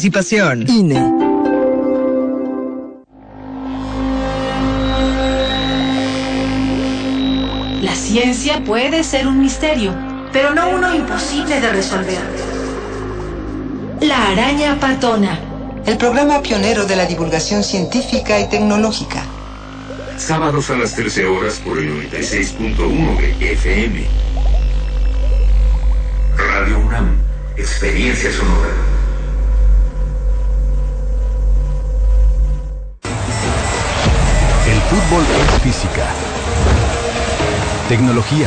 participación. INE. La ciencia puede ser un misterio, pero no uno imposible de resolver. La araña patona. El programa pionero de la divulgación científica y tecnológica. Sábados a las 13 horas por el 96.1 de FM. Radio UNAM, experiencia sonora. El fútbol es física, tecnología,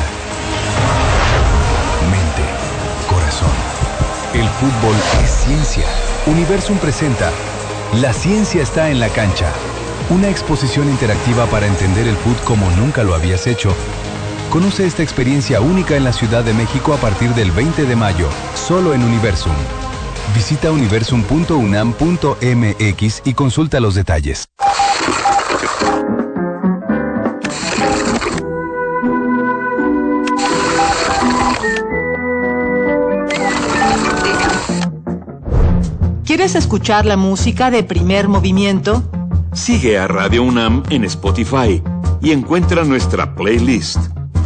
mente, corazón. El fútbol es ciencia. Universum presenta La ciencia está en la cancha. Una exposición interactiva para entender el fútbol como nunca lo habías hecho. Conoce esta experiencia única en la Ciudad de México a partir del 20 de mayo, solo en Universum. Visita universum.unam.mx y consulta los detalles. ¿Quieres escuchar la música de Primer Movimiento? Sigue a Radio UNAM en Spotify y encuentra nuestra playlist.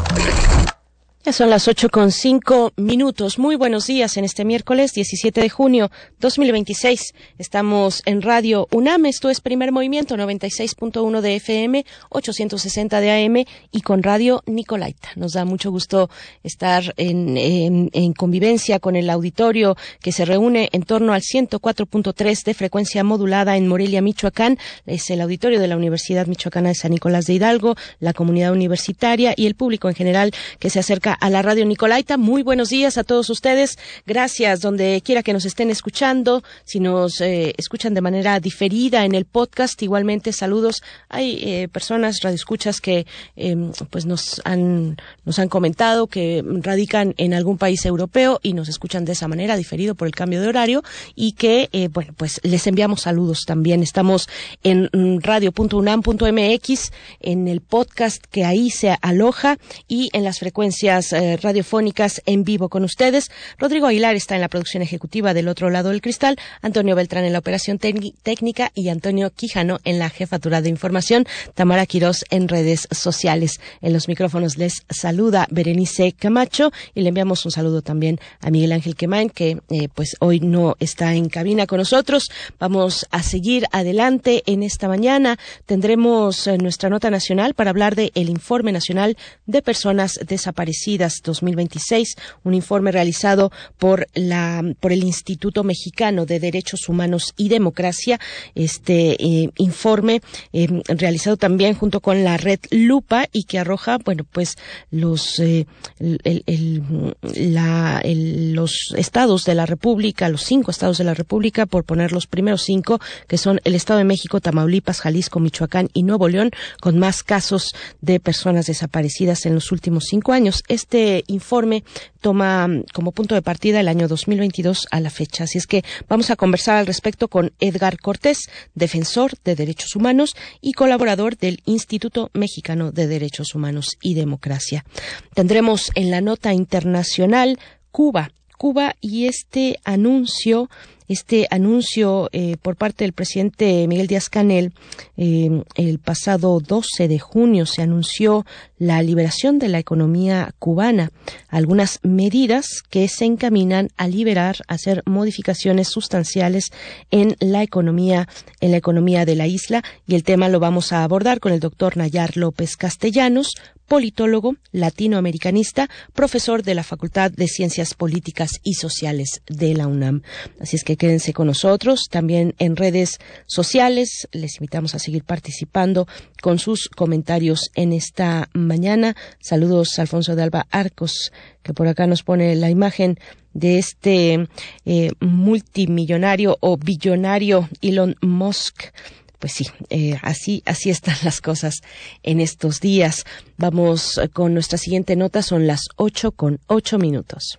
Ya son las 8:05. Muy buenos días en este miércoles 17 de junio 2026. Estamos en Radio UNAM. Esto es Primer Movimiento, 96.1 de FM, 860 de AM y con Radio Nicolaita. Nos da mucho gusto estar en convivencia con el auditorio que se reúne en torno al 104.3 de frecuencia modulada en Morelia, Michoacán. Es el auditorio de la Universidad Michoacana de San Nicolás de Hidalgo, la comunidad universitaria y el público en general que se acerca a la Radio Nicolaita. Muy buenos días a todos ustedes. Gracias donde quiera que nos estén escuchando. Si nos escuchan de manera diferida en el podcast, igualmente saludos. Hay personas radioescuchas que pues nos han comentado que radican en algún país europeo y nos escuchan de esa manera, diferido por el cambio de horario, y que bueno, pues les enviamos saludos también. Estamos en radio.unam.mx, en el podcast que ahí se aloja y en las frecuencias radiofónicas en vivo con ustedes. Rodrigo Aguilar está en la producción ejecutiva del otro lado del cristal, Antonio Beltrán en la operación técnica y Antonio Quijano en la jefatura de información, Tamara Quirós en redes sociales. En los micrófonos les saluda Berenice Camacho y le enviamos un saludo también a Miguel Ángel Quemain, que pues hoy no está en cabina con nosotros. Vamos a seguir adelante en esta mañana. Tendremos nuestra nota nacional para hablar de el Informe Nacional de Personas Desaparecidas 2026, un informe realizado por el Instituto Mexicano de Derechos Humanos y Democracia. Este informe realizado también junto con la Red Lupa y que arroja, bueno, pues los estados de la República, los 5 estados de la República, por poner los primeros 5, que son el Estado de México, Tamaulipas, Jalisco, Michoacán y Nuevo León, con más casos de personas desaparecidas en los últimos 5 años. Este informe toma como punto de partida el año 2022 a la fecha. Así es que vamos a conversar al respecto con Edgar Cortés, defensor de derechos humanos y colaborador del Instituto Mexicano de Derechos Humanos y Democracia. Tendremos en la nota internacional Cuba y este anuncio por parte del presidente Miguel Díaz-Canel. El pasado 12 de junio se anunció la liberación de la economía cubana, algunas medidas que se encaminan a hacer modificaciones sustanciales en la economía de la isla, y el tema lo vamos a abordar con el doctor Nayar López Castellanos, politólogo, latinoamericanista, profesor de la Facultad de Ciencias Políticas y Sociales de la UNAM. Así es que quédense con nosotros. También en redes sociales les invitamos a seguir participando con sus comentarios en esta mañana. Saludos a Alfonso de Alba Arcos, que por acá nos pone la imagen de este multimillonario o billonario Elon Musk. Pues sí, así están las cosas en estos días. Vamos con nuestra siguiente nota, son las 8:08.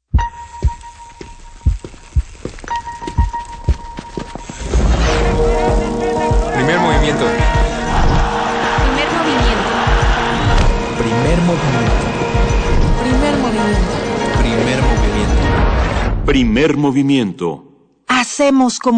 Primer movimiento. Primer movimiento. Primer movimiento. Primer movimiento. Primer movimiento. Primer movimiento. Hacemos como